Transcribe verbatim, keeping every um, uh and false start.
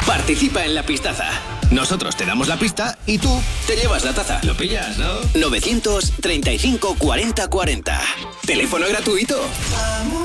Participa en la pistaza. Nosotros te damos la pista y tú te llevas la taza. ¿Lo pillas, no? novecientos treinta y cinco cuarenta cuarenta. Teléfono gratuito.